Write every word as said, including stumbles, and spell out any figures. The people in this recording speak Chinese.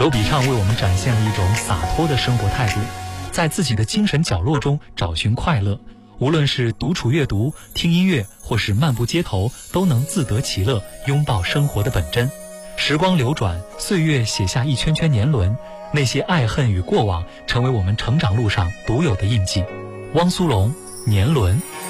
周笔畅为我们展现了一种洒脱的生活态度，在自己的精神角落中找寻快乐，无论是独处阅读、听音乐，或是漫步街头，都能自得其乐，拥抱生活的本真。时光流转，岁月写下一圈圈年轮，那些爱恨与过往，成为我们成长路上独有的印记。汪苏泷，年轮。